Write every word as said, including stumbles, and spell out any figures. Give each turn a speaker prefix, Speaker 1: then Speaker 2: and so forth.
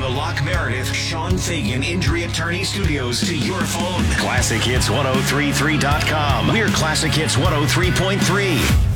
Speaker 1: the Locke Meredith, Sean Fagan Injury Attorney Studios to your phone. Classic Hits ten thirty-three dot com. We're Classic Hits one oh three point three.